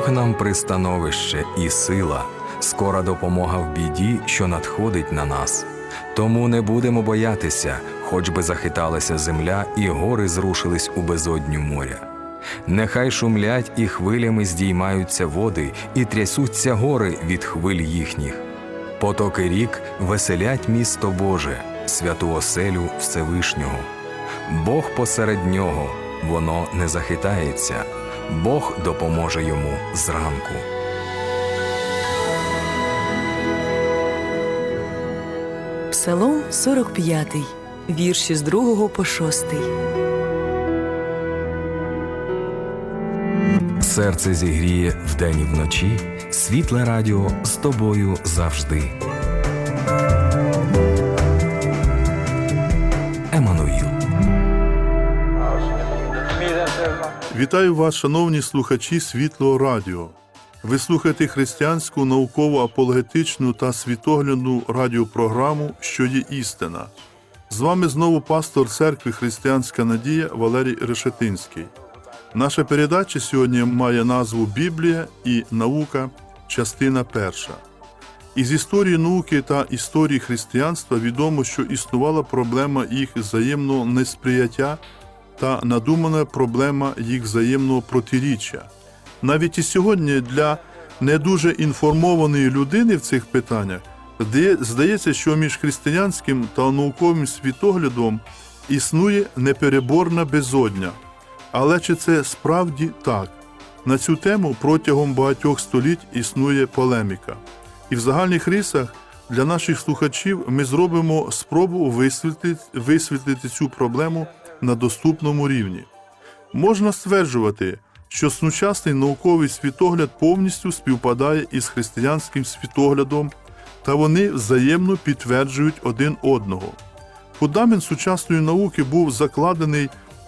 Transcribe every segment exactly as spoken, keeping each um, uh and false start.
Бог нам пристановище і сила, скора допомога в біді, що надходить на нас. Тому не будемо боятися, хоч би захиталася земля і гори зрушились у безодню моря. Нехай шумлять і хвилями здіймаються води, і трясуться гори від хвиль їхніх. Потоки рік веселять місто Боже, святу оселю Всевишнього. Бог посеред нього, воно не захитається, Бог допоможе йому зранку. Псалом сорок п'ятий, вірші з другого по шостий. Серце зігріє вдень і вночі, світле радіо з тобою завжди. Еммануїл. Вітаю вас, шановні слухачі Світлого радіо. Ви слухаєте християнську, науково-апологетичну та світоглядну радіопрограму «Що є істина». З вами знову пастор церкви «Християнська надія» Валерій Решетинський. Наша передача сьогодні має назву «Біблія і наука. Частина перша». Із історії науки та історії християнства відомо, що існувала проблема їх взаємного несприяття та надумана проблема їх взаємного протиріччя. Навіть і сьогодні для не дуже інформованої людини в цих питаннях здається, що між християнським та науковим світоглядом існує непереборна безодня. Але чи це справді так? На цю тему протягом багатьох століть існує полеміка. І в загальних рисах для наших слухачів ми зробимо спробу висвітлити, висвітлити цю проблему на доступному рівні. Можна стверджувати, що сучасний науковий світогляд повністю співпадає із християнським світоглядом, та вони взаємно підтверджують один одного. Фундамент сучасної науки був закладений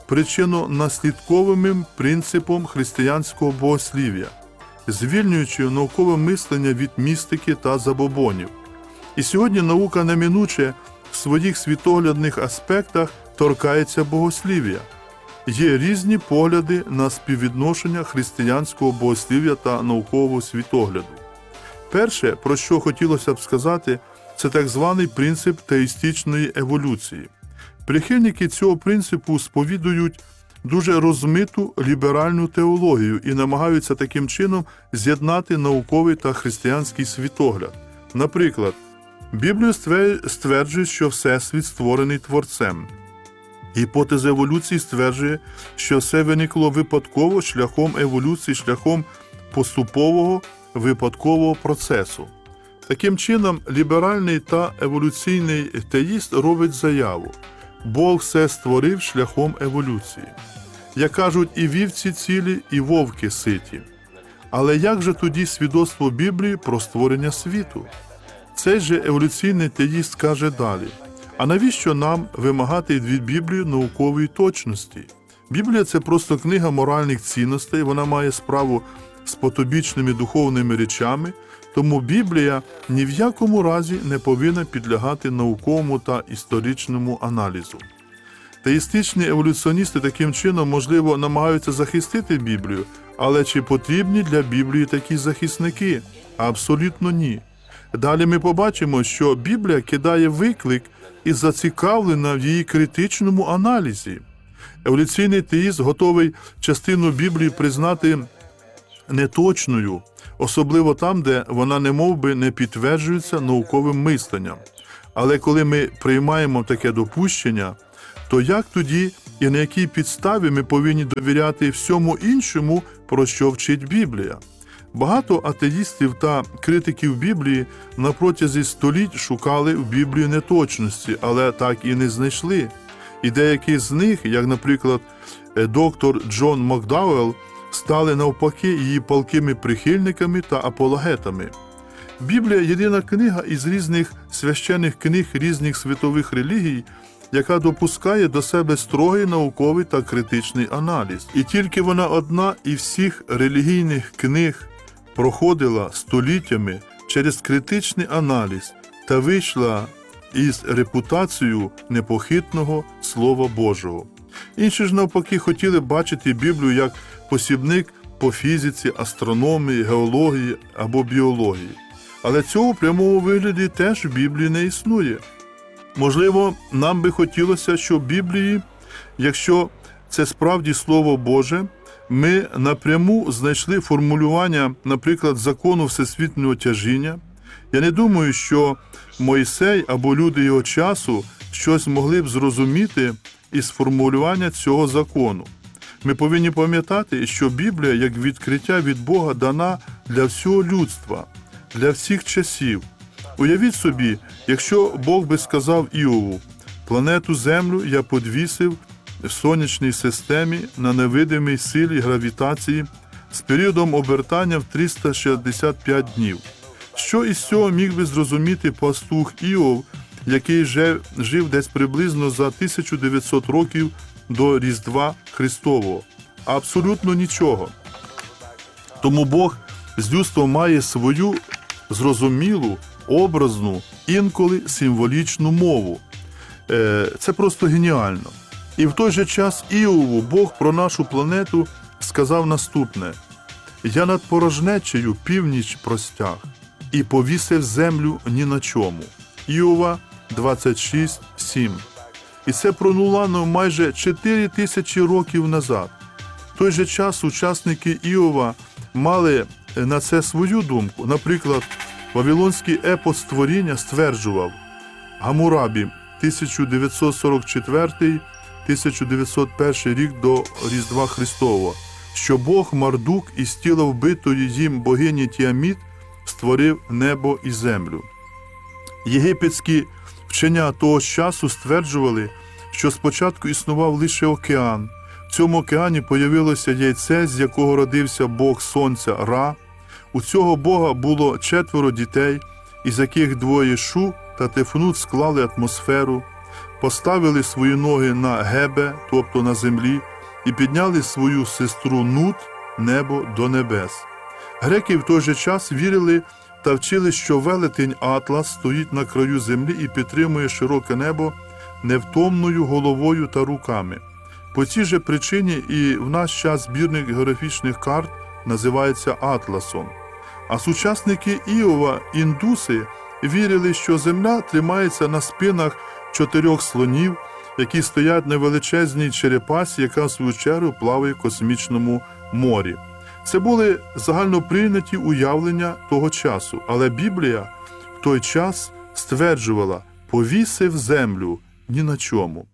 причинно-наслідковим принципом християнського богослів'я, звільнюючи наукове мислення від містики та забобонів. І сьогодні наука неминуче в своїх світоглядних аспектах торкається богослів'я. Є різні погляди на співвідношення християнського богослів'я та наукового світогляду. Перше, про що хотілося б сказати, це так званий принцип теїстичної еволюції. Прихильники цього принципу сповідують дуже розмиту ліберальну теологію і намагаються таким чином з'єднати науковий та християнський світогляд. Наприклад, Біблія стверджує, що Всесвіт створений Творцем. Гіпотеза еволюції стверджує, що все виникло випадково шляхом еволюції, шляхом поступового випадкового процесу. Таким чином, ліберальний та еволюційний теїст робить заяву: Бог все створив шляхом еволюції. Як кажуть, і вівці цілі, і вовки ситі. Але як же тоді свідоцтво Біблії про створення світу? Цей же еволюційний теїст каже далі: а навіщо нам вимагати від Біблії наукової точності? Біблія – це просто книга моральних цінностей, вона має справу з потойбічними духовними речами, тому Біблія ні в якому разі не повинна підлягати науковому та історичному аналізу. Теїстичні еволюціоністи таким чином, можливо, намагаються захистити Біблію, але чи потрібні для Біблії такі захисники? Абсолютно ні. Далі ми побачимо, що Біблія кидає виклик і зацікавлена в її критичному аналізі. Еволюційний теїст готовий частину Біблії признати неточною, особливо там, де вона немовби не підтверджується науковим мисленням. Але коли ми приймаємо таке допущення, то як тоді і на якій підставі ми повинні довіряти всьому іншому, про що вчить Біблія? Багато атеїстів та критиків Біблії на протязі століть шукали в Біблії неточності, але так і не знайшли. І деякі з них, як, наприклад, доктор Джон Макдауелл, стали навпаки її палкими прихильниками та апологетами. Біблія – єдина книга із різних священних книг різних світових релігій, яка допускає до себе строгий науковий та критичний аналіз. І тільки вона одна із всіх релігійних книг проходила століттями через критичний аналіз та вийшла із репутацією непохитного Слова Божого. Інші ж навпаки хотіли бачити Біблію як посібник по фізиці, астрономії, геології або біології. Але цього в прямому вигляді теж в Біблії не існує. Можливо, нам би хотілося, щоб в Біблії, якщо це справді Слово Боже, ми напряму знайшли формулювання, наприклад, закону всесвітнього тяжіння. Я не думаю, що Мойсей або люди його часу щось могли б зрозуміти із формулювання цього закону. Ми повинні пам'ятати, що Біблія, як відкриття від Бога, дана для всього людства, для всіх часів. Уявіть собі, якщо Бог би сказав Іову: «Планету Землю я підвісив в сонячній системі на невидимій силі гравітації з періодом обертання в триста шістдесят п'ять днів». Що із цього міг би зрозуміти пастух Іов, який вже жив десь приблизно за тисячу дев'ятсот років до Різдва Христового? Абсолютно нічого. Тому Бог з людством має свою зрозумілу, образну, інколи символічну мову. Це просто геніально. І в той же час Іову Бог про нашу планету сказав наступне: «Я над порожнечею північ простяг і повісив землю ні на чому». Іова двадцять шість сім. І це пролунало майже чотири тисячі років назад. В той же час учасники Іова мали на це свою думку. Наприклад, Вавилонський епос створіння стверджував: Гамурабі, тисяча дев'ятсот сорок четвертий - тисяча дев'ятсот перший рік до Різдва Христового, що Бог Мардук із тіла вбитої їм богині Тіаміт створив небо і землю. Єгипетські вчення того часу стверджували, що спочатку існував лише океан. В цьому океані появилося яйце, з якого родився бог сонця Ра. У цього бога було четверо дітей, із яких двоє Шу та Тефнут склали атмосферу, поставили свої ноги на Гебе, тобто на землі, і підняли свою сестру Нут, небо, до небес. Греки в той же час вірили та вчили, що велетень Атлас стоїть на краю землі і підтримує широке небо невтомною головою та руками. По цій же причині і в наш час збірник географічних карт називається Атласом. А сучасники Іова, індуси, вірили, що земля тримається на спинах чотирьох слонів, які стоять на величезній черепасі, яка в свою чергу плаває в космічному морі. Це були загальноприйняті уявлення того часу, але Біблія в той час стверджувала: «Повісив землю ні на чому».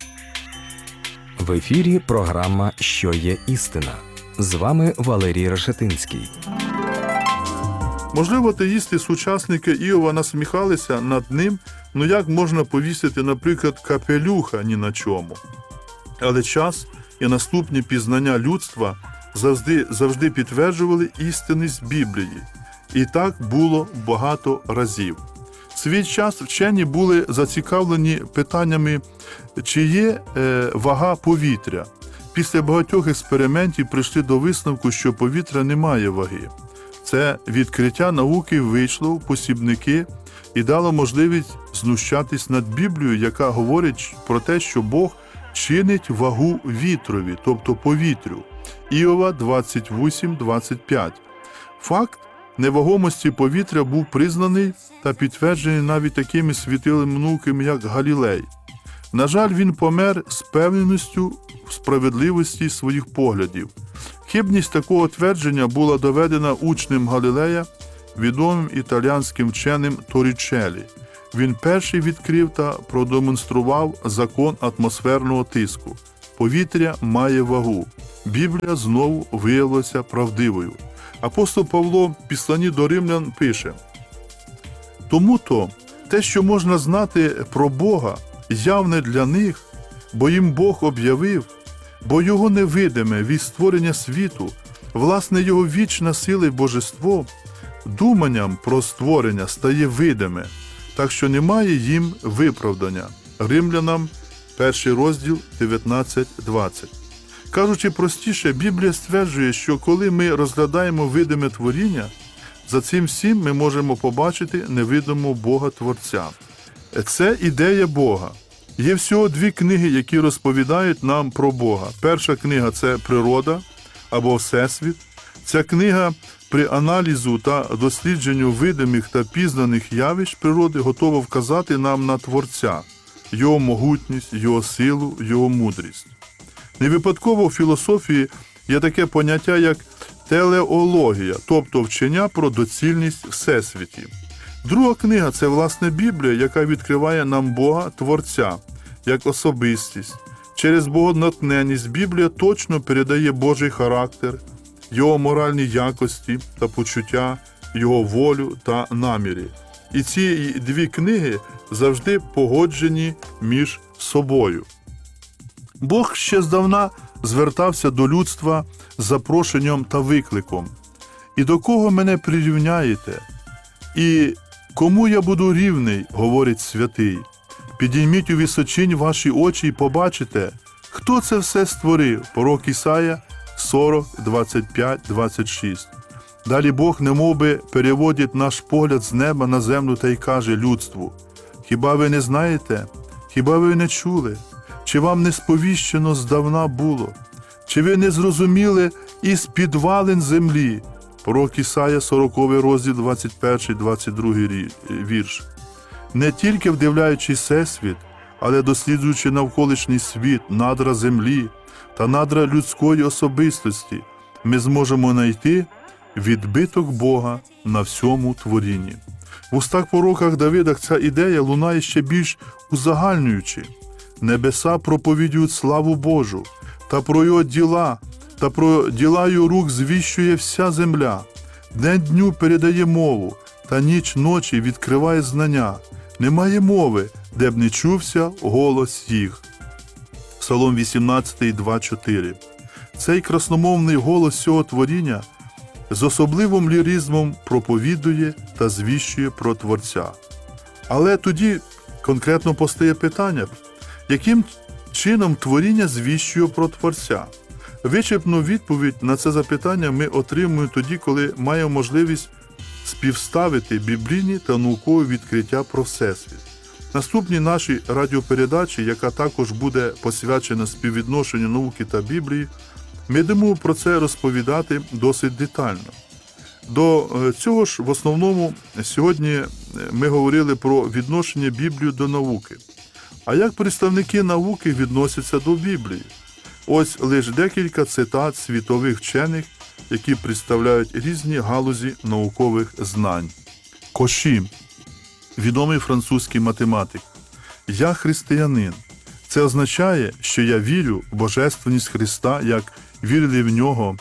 В ефірі програма «Що є істина». З вами Валерій Решетинський. Можливо, теїсти сучасники Іова насміхалися над ним, ну як можна повісити, наприклад, капелюха ні на чому. Але час і наступні пізнання людства завжди, завжди підтверджували істинність Біблії. І так було багато разів. В свій час вчені були зацікавлені питаннями, чи є е, вага повітря. Після багатьох експериментів прийшли до висновку, що повітря не має ваги. Це відкриття науки вийшло в посібники і дало можливість знущатись над Біблією, яка говорить про те, що Бог чинить вагу вітрові, тобто повітрю. Іова двадцять вісім двадцять п'ять. Факт невагомості повітря був признаний та підтверджений навіть такими світилими науками, як Галілей. На жаль, він помер з певністю в справедливості своїх поглядів. Хибність такого твердження була доведена учнем Галілея, відомим італійським вченим Торрічеллі. Він перший відкрив та продемонстрував закон атмосферного тиску. Повітря має вагу. Біблія знову виявилася правдивою. Апостол Павло в Післанні до Римлян пише: «Тому-то те, що можна знати про Бога, явне для них, бо їм Бог об'явив, бо Його невидиме від створення світу, власне Його вічна сила і божество, думанням про створення стає видиме, так що немає їм виправдання». Римлянам, перший розділ, дев'ятнадцять двадцять. Кажучи простіше, Біблія стверджує, що коли ми розглядаємо видиме творіння, за цим всім ми можемо побачити невидимого Бога-творця. Це ідея Бога. Є всього дві книги, які розповідають нам про Бога. Перша книга – це природа або Всесвіт. Ця книга при аналізу та дослідженню видимих та пізнаних явищ природи готова вказати нам на Творця, Його могутність, Його силу, Його мудрість. Не випадково в філософії є таке поняття, як телеологія, тобто вчення про доцільність Всесвіті. Друга книга – це, власне, Біблія, яка відкриває нам Бога, Творця, як особистість. Через богоднатхненність Біблія точно передає Божий характер, Його моральні якості та почуття, Його волю та наміри. І ці дві книги завжди погоджені між собою. Бог ще здавна звертався до людства з запрошенням та викликом. «І до кого мене прирівняєте? І кому я буду рівний, – говорить святий. Підійміть у височинь ваші очі і побачите, хто це все створив». Пророк Ісая сорок, двадцять п'ять, двадцять шість. Далі Бог немовби переводить наш погляд з неба на землю та й каже людству: «Хіба ви не знаєте? Хіба ви не чули? Чи вам не сповіщено здавна було? Чи ви не зрозуміли із підвалин землі?» Пророк Ісая, сороковий розділ, двадцять перший, двадцять другий вірш. Не тільки вдивляючись всесвіт, але досліджуючи навколишній світ, надра землі та надра людської особистості, ми зможемо знайти відбиток Бога на всьому творінні. В устах пророках Давида ця ідея лунає ще більш узагальнюючи. Небеса проповідують славу Божу, та про його діла, та про діла його рук звіщує вся земля. День дню передає мову, та ніч ночі відкриває знання. Немає мови, де б не чувся голос їх. Псалом вісімнадцятий, два, чотири. Цей красномовний голос цього творіння з особливим ліризмом проповідує та звіщує про Творця. Але тоді конкретно постає питання, яким чином творіння звіщує про Творця? Вичерпну відповідь на це запитання ми отримуємо тоді, коли маємо можливість співставити біблійні та наукові відкриття про Всесвіт. Наступній нашій радіопередачі, яка також буде посвячена співвідношенню науки та Біблії, ми будемо про це розповідати досить детально. До цього ж, в основному, сьогодні ми говорили про відношення Біблії до науки. А як представники науки відносяться до Біблії? Ось лише декілька цитат світових вчених, які представляють різні галузі наукових знань. Коші, відомий французький математик. «Я християнин. Це означає, що я вірю в божественність Христа, як вірили в нього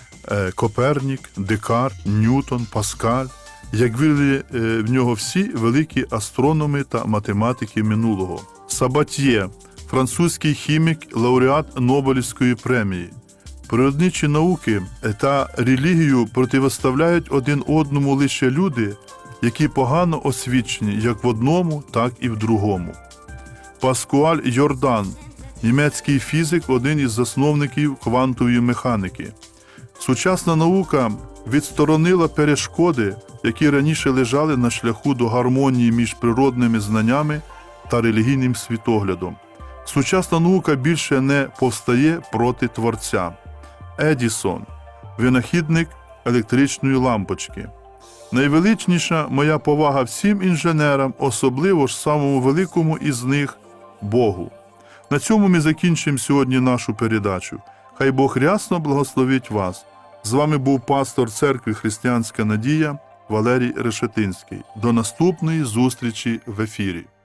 Копернік, Декарт, Ньютон, Паскаль, як вірили в нього всі великі астрономи та математики минулого». Сабатьє, французький хімік, лауреат Нобелівської премії. Природничі науки та релігію противоставляють один одному лише люди, які погано освічені як в одному, так і в другому. Паскуаль Йордан, німецький фізик, один із засновників квантової механіки. Сучасна наука відсторонила перешкоди, які раніше лежали на шляху до гармонії між природними знаннями та релігійним світоглядом. Сучасна наука більше не повстає проти Творця. Едісон, винахідник електричної лампочки. Найвеличніша моя повага всім інженерам, особливо ж самому великому із них – Богу. На цьому ми закінчимо сьогодні нашу передачу. Хай Бог рясно благословить вас. З вами був пастор церкви «Християнська надія» Валерій Решетинський. До наступної зустрічі в ефірі.